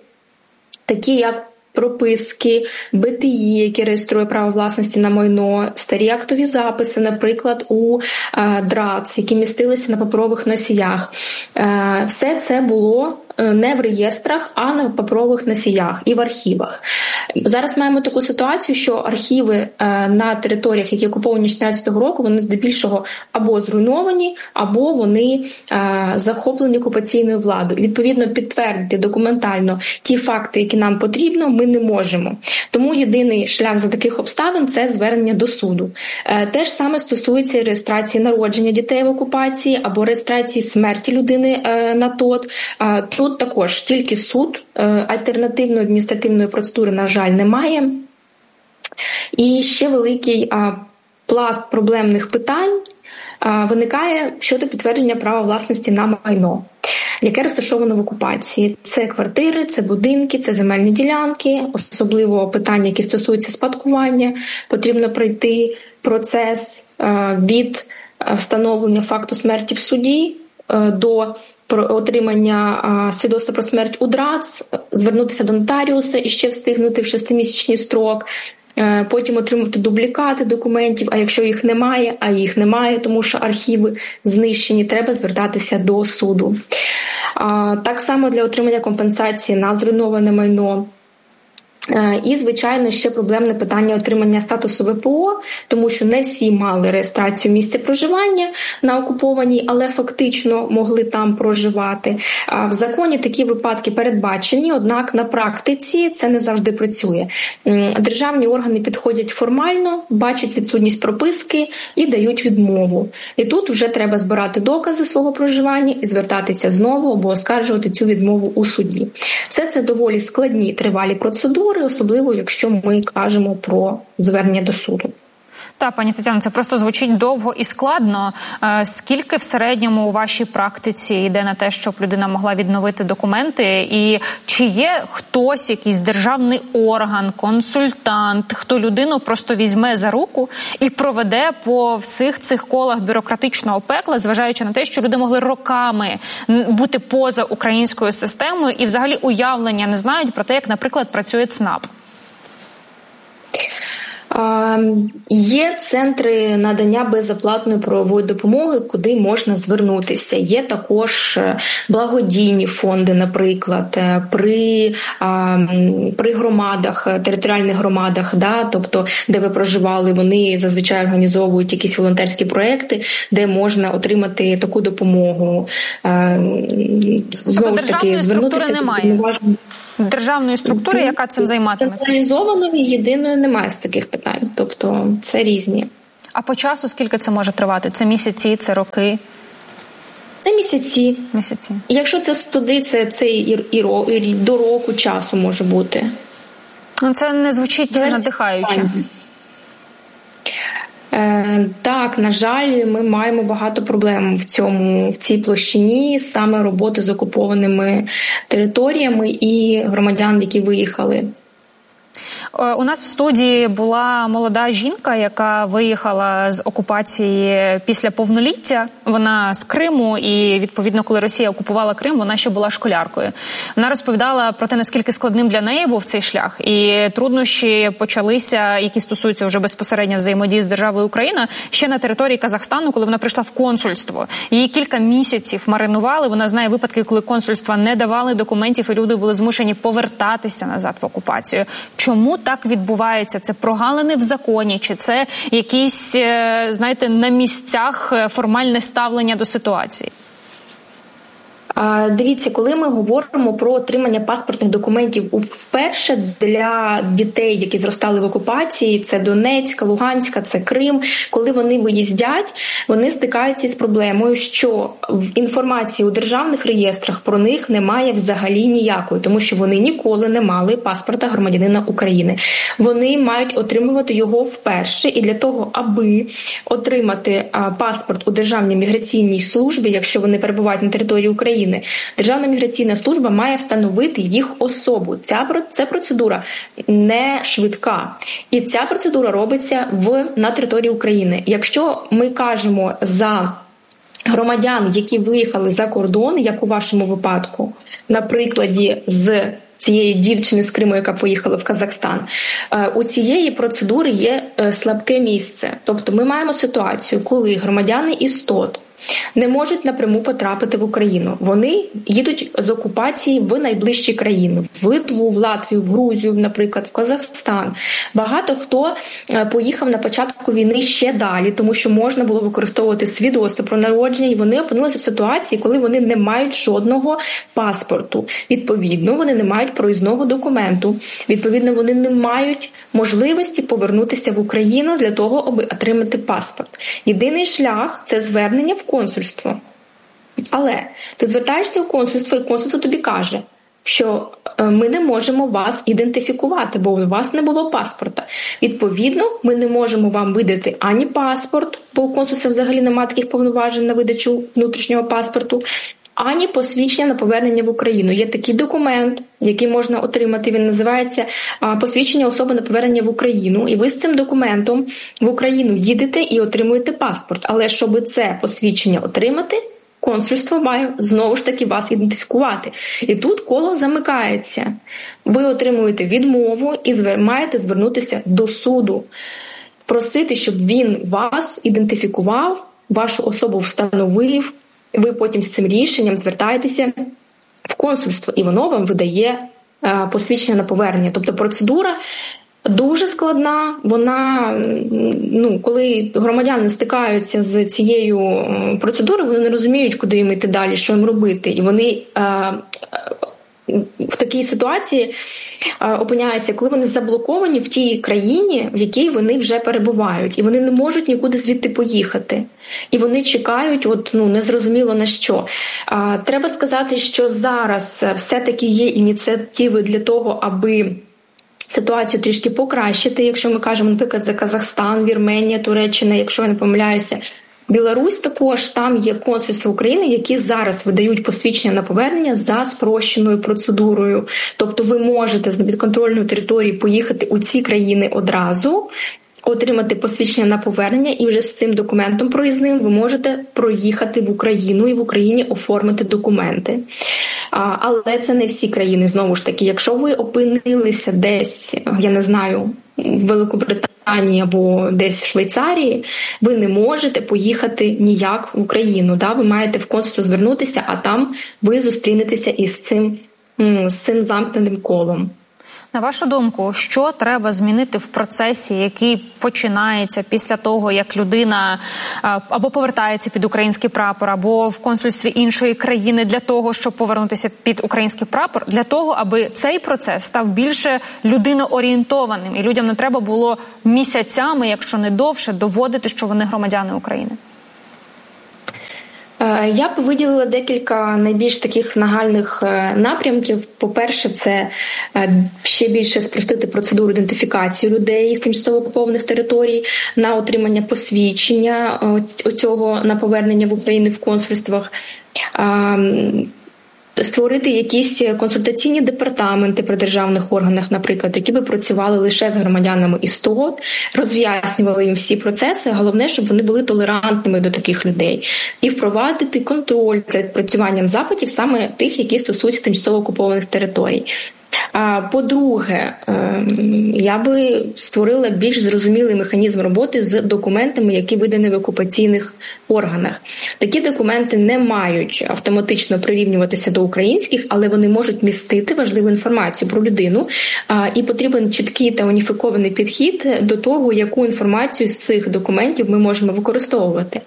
такі як прописки, Б Т І, які реєструє право власності на майно, старі актові записи, наприклад, у е, ДРАЦ, які містилися на паперових носіях. Е, все це було не в реєстрах, а на паперових носіях і в архівах. Зараз маємо таку ситуацію, що архіви на територіях, які окуповані з чотирнадцятого року, вони здебільшого або зруйновані, або вони захоплені окупаційною владою. Відповідно, підтвердити документально ті факти, які нам потрібно, ми не можемо. Тому єдиний шлях за таких обставин – це звернення до суду. Те ж саме стосується реєстрації народження дітей в окупації або реєстрації смерті людини на ТОТ. Тут також тільки суд, альтернативної адміністративної процедури, на жаль, немає. І ще великий а, пласт проблемних питань а, виникає щодо підтвердження права власності на майно, яке розташовано в окупації. Це квартири, це будинки, це земельні ділянки, особливо питання, які стосуються спадкування. Потрібно пройти процес а, від встановлення факту смерті в суді а, до про отримання свідоцтва про смерть у ДРАЦ, звернутися до нотаріуса і ще встигнути в шестимісячний строк, потім отримати дублікати документів, а якщо їх немає, а їх немає, тому що архіви знищені, треба звертатися до суду. Так само для отримання компенсації на зруйноване майно. І, звичайно, ще проблемне питання отримання статусу В П О, тому що не всі мали реєстрацію місця проживання на окупованій, але фактично могли там проживати. В законі такі випадки передбачені, однак на практиці це не завжди працює. Державні органи підходять формально, бачать відсутність прописки і дають відмову. І тут вже треба збирати докази свого проживання і звертатися знову або оскаржувати цю відмову у суді. Все це доволі складні тривалі процедури, особливо якщо ми кажемо про звернення до суду. Та, пані Тетяно, це просто звучить довго і складно. Скільки в середньому у вашій практиці йде на те, щоб людина могла відновити документи? І чи є хтось, якийсь державний орган, консультант, хто людину просто візьме за руку і проведе по всіх цих колах бюрократичного пекла, зважаючи на те, що люди могли роками бути поза українською системою і взагалі уявлення не знають про те, як, наприклад, працює ЦНАП? Є центри надання безоплатної правової допомоги, куди можна звернутися. Є також благодійні фонди, наприклад, при, при громадах, територіальних громадах, да, тобто, де ви проживали, вони зазвичай організовують якісь волонтерські проекти, де можна отримати таку допомогу. Знову ж таки, звернутися немає. Державної структури, яка цим займатиметься? Централізованої, єдиної немає з таких питань. Тобто це різні. А по часу скільки це може тривати? Це місяці, це роки? Це місяці. Місяці. І якщо це суди, це, це і, і, і до року часу може бути. Ну, це не звучить Залежить надихаюче. Е, так, на жаль, ми маємо багато проблем в цьому, в цій площині, саме роботи з окупованими територіями і громадян, які виїхали. У нас в студії була молода жінка, яка виїхала з окупації після повноліття. Вона з Криму і, відповідно, коли Росія окупувала Крим, вона ще була школяркою. Вона розповідала про те, наскільки складним для неї був цей шлях. І труднощі почалися, які стосуються вже безпосередньо взаємодії з державою Україна, ще на території Казахстану, коли вона прийшла в консульство. Її кілька місяців маринували. Вона знає випадки, коли консульства не давали документів, і люди були змушені повертатися назад в окупацію. Чому так відбувається? Це прогалини в законі? Чи це якісь, знаєте, на місцях формальне ставлення до ситуації? Дивіться, коли ми говоримо про отримання паспортних документів вперше для дітей, які зростали в окупації, це Донецька, Луганська, це Крим, коли вони виїздять, вони стикаються з проблемою, що в інформації у державних реєстрах про них немає взагалі ніякої, тому що вони ніколи не мали паспорта громадянина України. Вони мають отримувати його вперше, і для того, аби отримати паспорт у Державній міграційній службі, якщо вони перебувають на території України, Державна міграційна служба має встановити їх особу. Ця, ця процедура не швидка. І ця процедура робиться в, на території України. Якщо ми кажемо за громадян, які виїхали за кордон, як у вашому випадку, на прикладі з цієї дівчини з Криму, яка поїхала в Казахстан, у цієї процедури є слабке місце. Тобто ми маємо ситуацію, коли громадяни істот не можуть напряму потрапити в Україну. Вони їдуть з окупації в найближчі країни. В Литву, в Латвію, в Грузію, наприклад, в Казахстан. Багато хто поїхав на початку війни ще далі, тому що можна було використовувати свідоцтво про народження, і вони опинилися в ситуації, коли вони не мають жодного паспорту. Відповідно, вони не мають проїзного документу. Відповідно, вони не мають можливості повернутися в Україну для того, аби отримати паспорт. Єдиний шлях – це звернення в консульство. Але ти звертаєшся в консульство, і консульство тобі каже, що ми не можемо вас ідентифікувати, бо у вас не було паспорта. Відповідно, ми не можемо вам видати ані паспорт, бо у консульства взагалі немає таких повноважень на видачу внутрішнього паспорту, ані посвідчення на повернення в Україну. Є такий документ, який можна отримати, він називається «Посвідчення особи на повернення в Україну». І ви з цим документом в Україну їдете і отримуєте паспорт. Але щоб це посвідчення отримати, консульство має знову ж таки вас ідентифікувати. І тут коло замикається. Ви отримуєте відмову і маєте звернутися до суду. Просити, щоб він вас ідентифікував, вашу особу встановив. Ви потім з цим рішенням звертаєтеся в консульство, і воно вам видає посвідчення на повернення. Тобто процедура дуже складна. Вона, ну, коли громадяни стикаються з цією процедурою, вони не розуміють, куди їм йти далі, що їм робити. І вони в такій ситуації опиняються, коли вони заблоковані в тій країні, в якій вони вже перебувають, і вони не можуть нікуди звідти поїхати. І вони чекають, от, ну, незрозуміло на що. А, треба сказати, що зараз все-таки є ініціативи для того, аби ситуацію трішки покращити, якщо ми кажемо, наприклад, за Казахстан, Вірменія, Туреччина, якщо я не помиляюся, Білорусь також, там є консульства України, які зараз видають посвідчення на повернення за спрощеною процедурою. Тобто ви можете з непідконтрольної території поїхати у ці країни одразу, отримати посвідчення на повернення, і вже з цим документом проїзним ви можете проїхати в Україну і в Україні оформити документи. Але це не всі країни, знову ж таки. Якщо ви опинилися десь, я не знаю, в Великобританії або десь в Швейцарії, ви не можете поїхати ніяк в Україну. Да? Ви маєте в консульство звернутися, а там ви зустрінетеся із цим, з цим замкненим колом. На вашу думку, що треба змінити в процесі, який починається після того, як людина або повертається під український прапор, або в консульстві іншої країни для того, щоб повернутися під український прапор, для того, аби цей процес став більше людиноорієнтованим, і людям не треба було місяцями, якщо не довше, доводити, що вони громадяни України? Я б виділила декілька найбільш таких нагальних напрямків. По-перше, це ще більше спростити процедуру ідентифікації людей з тимчасово окупованих територій на отримання посвідчення цього на повернення в Україну в консульствах. Створити якісь консультаційні департаменти при державних органах, наприклад, які би працювали лише з громадянами ІСТО, роз'яснювали їм всі процеси. Головне, щоб вони були толерантними до таких людей. І впровадити контроль за відпрацюванням запитів саме тих, які стосуються тимчасово окупованих територій. По-друге, я би створила більш зрозумілий механізм роботи з документами, які видані в окупаційних органах. Такі документи не мають автоматично прирівнюватися до українських, але вони можуть містити важливу інформацію про людину, і потрібен чіткий та уніфікований підхід до того, яку інформацію з цих документів ми можемо використовувати.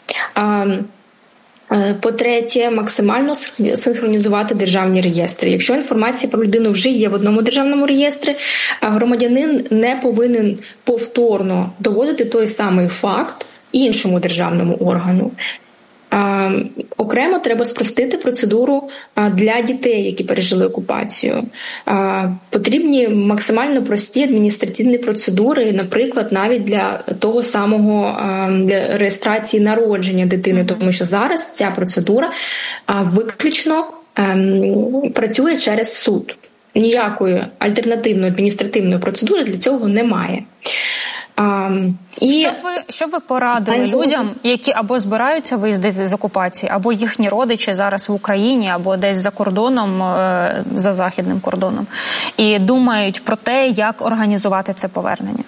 По-третє, максимально синхронізувати державні реєстри. Якщо інформація про людину вже є в одному державному реєстрі, громадянин не повинен повторно доводити той самий факт іншому державному органу. Окремо треба спростити процедуру для дітей, які пережили окупацію. Потрібні максимально прості адміністративні процедури, наприклад, навіть для того самого для реєстрації народження дитини, тому що зараз ця процедура виключно працює через суд. Ніякої альтернативної адміністративної процедури для цього немає. А, і... Що б ви, що б ви порадили Ай, людям, які або збираються виїздити з окупації, або їхні родичі зараз в Україні, або десь за кордоном, за західним кордоном, і думають про те, як організувати це повернення?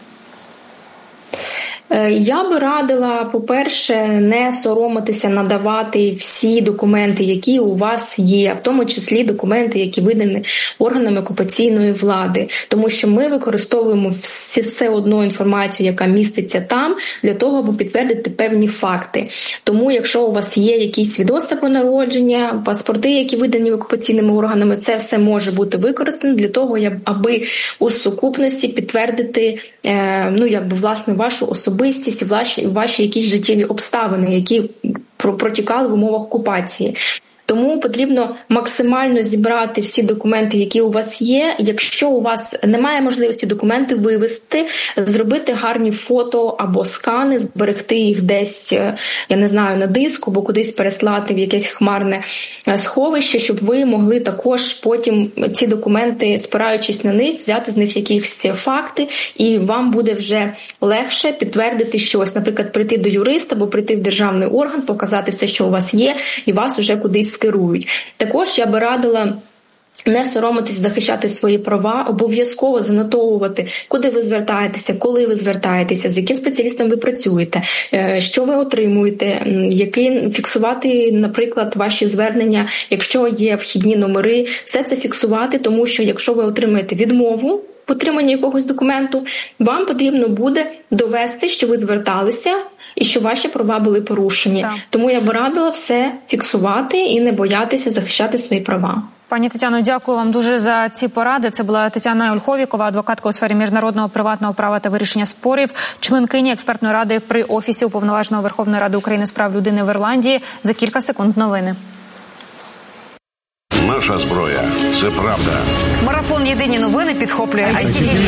Я би радила, по-перше, не соромитися надавати всі документи, які у вас є, в тому числі документи, які видані органами окупаційної влади, тому що ми використовуємо всі, все одно інформацію, яка міститься там, для того, аби підтвердити певні факти. Тому, якщо у вас є якісь свідоцтва про народження, паспорти, які видані окупаційними органами, це все може бути використано для того, аби у сукупності підтвердити, ну, якби, власне, вашу особистість, Ваші, ваші якісь життєві обставини, які протікали в умовах окупації. Тому потрібно максимально зібрати всі документи, які у вас є. Якщо у вас немає можливості документи вивести, зробити гарні фото або скани, зберегти їх десь, я не знаю, на диску, або кудись переслати в якесь хмарне сховище, щоб ви могли також потім ці документи, спираючись на них, взяти з них якісь факти, і вам буде вже легше підтвердити щось. Наприклад, прийти до юриста або прийти в державний орган, показати все, що у вас є, і вас уже кудись скерують. Також я би радила не соромитись захищати свої права, обов'язково занотовувати, куди ви звертаєтеся, коли ви звертаєтеся, з яким спеціалістом ви працюєте, що ви отримуєте, які фіксувати, наприклад, ваші звернення, якщо є вхідні номери, все це фіксувати, тому що якщо ви отримаєте відмову в отриманні якогось документу, вам потрібно буде довести, що ви зверталися і що ваші права були порушені. Так. Тому я б радила все фіксувати і не боятися захищати свої права. Пані Тетяно, дякую вам дуже за ці поради. Це була Тетяна Ольховікова, адвокатка у сфері міжнародного приватного права та вирішення спорів, членкиня експертної ради при Офісі Уповноваженого Верховної Ради України з прав людини в Ірландії. За кілька секунд новини. Наш наша зброя. Це правда. Марафон «Єдині новини» підхоплює ай сі ті ві.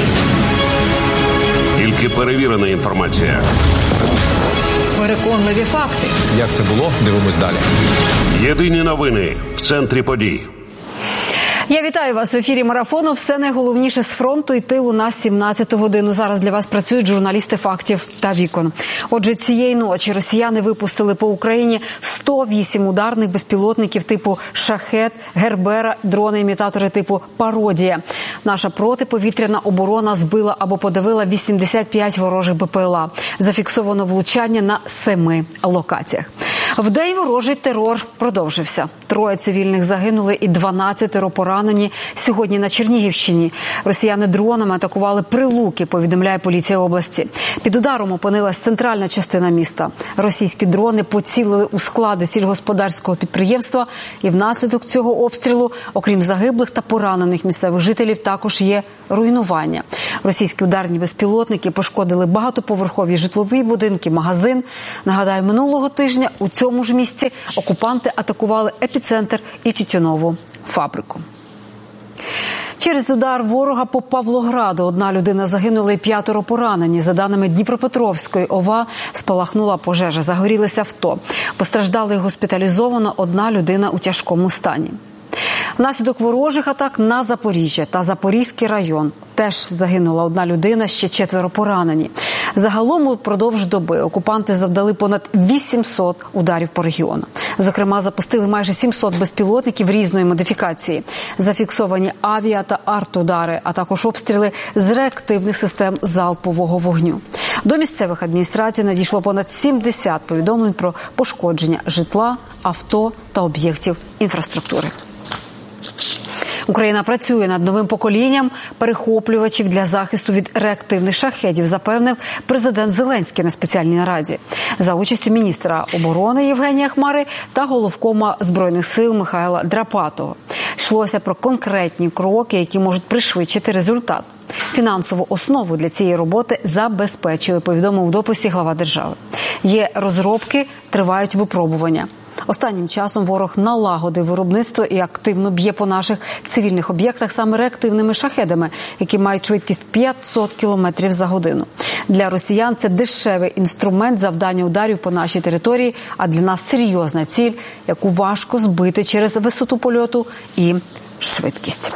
Тільки перевірена інформація. Переконливі факти. Як це було? Дивимось далі. Єдині новини в центрі подій. Я вітаю вас в ефірі Марафону. Все найголовніше з фронту і тилу на сімнадцяту годину. Зараз для вас працюють журналісти фактів та вікон. Отже, цієї ночі росіяни випустили по Україні сто вісім ударних безпілотників типу «Шахед», «Гербера», дрони-імітатори типу «Пародія». Наша протиповітряна оборона збила або подавила вісімдесят п'ять ворожих бе пе ел а. Зафіксовано влучання на семи локаціях. Вдень ворожий терор продовжився. Троє цивільних загинули і дванадцятеро поранені сьогодні на Чернігівщині. Росіяни дронами атакували Прилуки, повідомляє поліція області. Під ударом опинилась центральна частина міста. Російські дрони поцілили у склади сільгосподарського підприємства, і внаслідок цього обстрілу, окрім загиблих та поранених місцевих жителів, також є руйнування. Російські ударні безпілотники пошкодили багатоповерхові житлові будинки, магазин. Нагадаю, минулого тижня у цьому ж місці окупанти атакували епіцентр і тютюнову фабрику. Через удар ворога по Павлограду одна людина загинула і п'ятеро поранені. За даними Дніпропетровської ОВА, спалахнула пожежа, загорілися авто. Постраждала і госпіталізована одна людина у тяжкому стані. Внаслідок ворожих атак на Запоріжжя та Запорізький район теж загинула одна людина, ще четверо поранені. Загалом упродовж доби окупанти завдали понад вісімсот ударів по регіону. Зокрема, запустили майже сімсот безпілотників різної модифікації. Зафіксовані авіа- та артудари, а також обстріли з реактивних систем залпового вогню. До місцевих адміністрацій надійшло понад сімдесят повідомлень про пошкодження житла, авто та об'єктів інфраструктури. Україна працює над новим поколінням перехоплювачів для захисту від реактивних шахедів, запевнив президент Зеленський на спеціальній нараді. За участю міністра оборони Євгенія Хмари та головкома Збройних сил Михайла Драпатого. Йшлося про конкретні кроки, які можуть пришвидшити результат. Фінансову основу для цієї роботи забезпечили, повідомив у дописі глава держави. Є розробки, тривають випробування. Останнім часом ворог налагодив виробництво і активно б'є по наших цивільних об'єктах саме реактивними шахедами, які мають швидкість п'ятсот кілометрів за годину. Для росіян це дешевий інструмент завдання ударів по нашій території, а для нас серйозна ціль, яку важко збити через висоту польоту і швидкість.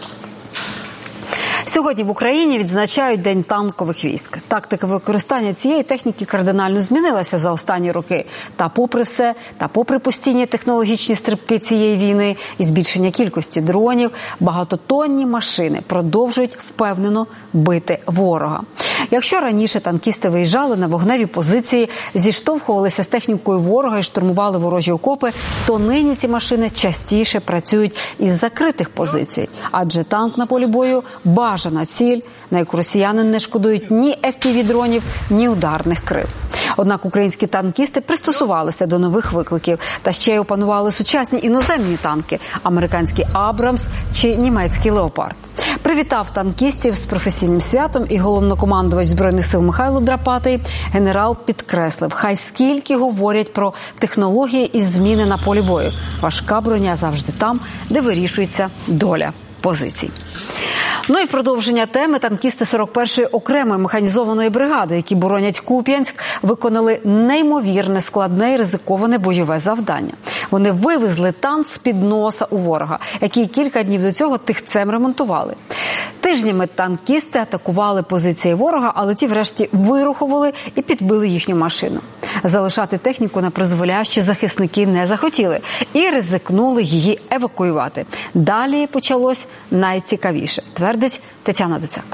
Сьогодні в Україні відзначають День танкових військ. Тактика використання цієї техніки кардинально змінилася за останні роки. Та попри все, та попри постійні технологічні стрибки цієї війни і збільшення кількості дронів, багатотонні машини продовжують впевнено бити ворога. Якщо раніше танкісти виїжджали на вогневі позиції, зіштовхувалися з технікою ворога і штурмували ворожі окопи, то нині ці машини частіше працюють із закритих позицій. Адже танк на полі бою – бажана ціль, на яку росіяни не шкодують ні еф пі ві-дронів, ні ударних крил. Однак українські танкісти пристосувалися до нових викликів та ще й опанували сучасні іноземні танки – американський «Абрамс» чи німецький «Леопард». Привітав танкістів з професійним святом і головнокомандувач Збройних сил Михайло Драпатий. Генерал підкреслив, хай скільки говорять про технології і зміни на полі бою. Важка броня завжди там, де вирішується доля позицій. Ну і продовження теми. Танкісти сорок першої окремої механізованої бригади, які боронять Куп'янськ, виконали неймовірне, складне і ризиковане бойове завдання. Вони вивезли танк з-під носа у ворога, який кілька днів до цього тихцем ремонтували. Тижнями танкісти атакували позиції ворога, але ті врешті вирухували і підбили їхню машину. Залишати техніку на призволяще захисники не захотіли і ризикнули її евакуювати. Далі почалось найцікавіше, твердить Тетяна Доцяк.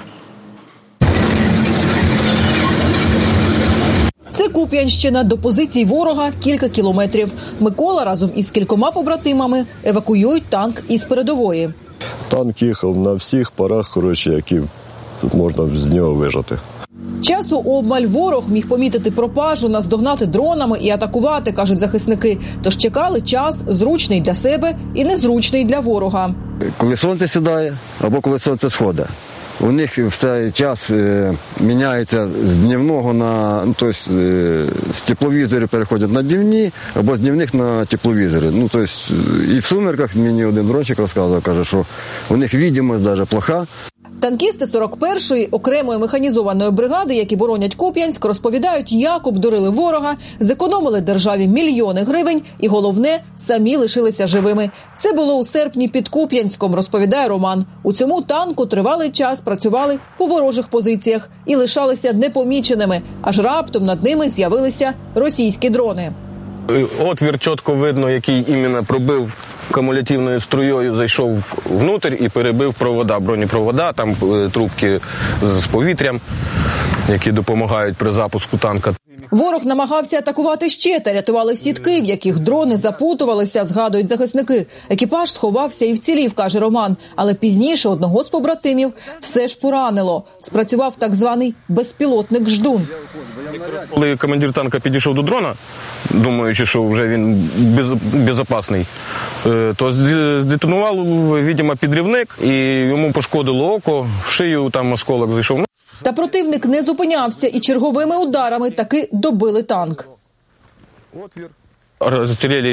Це Куп'янщина, до позицій ворога кілька кілометрів. Микола разом із кількома побратимами евакуюють танк із передової. Танк їхав на всіх парах, коротше, які можна з нього вижати. Часу обмаль, ворог міг помітити пропажу, наздогнати дронами і атакувати, кажуть захисники. Тож чекали час зручний для себе і незручний для ворога. Коли сонце сідає або коли сонце сходить. у них в цей час е, міняється з днівного на, ну, тобто, е, з тепловізорів переходять на днівні, або з днівних на тепловізори. Ну, тобто, і в сумерках мені один дрончик розказував, каже, що у них видимость навіть плоха. Танкісти сорок першої окремої механізованої бригади, які боронять Куп'янськ, розповідають, як обдурили ворога, зекономили державі мільйони гривень і, головне, самі лишилися живими. Це було у серпні під Куп'янськом, розповідає Роман. У цьому танку тривалий час працювали по ворожих позиціях і лишалися непоміченими, аж раптом над ними з'явилися російські дрони. Отвір чітко видно, який іменно пробив кумулятивною струєю, зайшов внутрь і перебив провода, бронепровода, там трубки з повітрям, які допомагають при запуску танка. Ворог намагався атакувати ще та рятували сітки, в яких дрони запутувалися, згадують захисники. Екіпаж сховався і вцілів, каже Роман. Але пізніше одного з побратимів все ж поранило. Спрацював так званий безпілотник «Ждун». Коли командир танка підійшов до дрона, думаючи, що вже він без, безпечний, то здетонував, видимо, підривник і йому пошкодило око, в шию там осколок зайшов. Та противник не зупинявся і черговими ударами таки добили танк. Розстріляли